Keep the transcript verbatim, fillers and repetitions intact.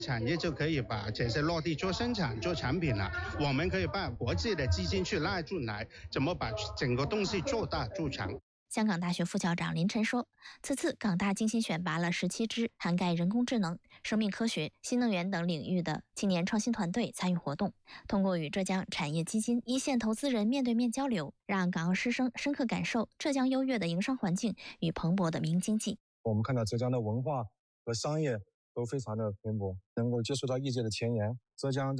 产业就可以把这些落地做生产做产品了，我们可以把国际的基金去拉进来，怎么把整个东西做大做强。 香港大学副校长林晨说，此次港大精心选拔了十七支涵盖人工智能、生命科学、新能源等领域的青年创新团队参与活动，通过与浙江产业基金一线投资人面对面交流，让港澳师生深刻感受浙江优越的营商环境与蓬勃的民营经济。 我们看到浙江的文化和商业都非常的蓬勃，能够接触到业界的前沿，浙江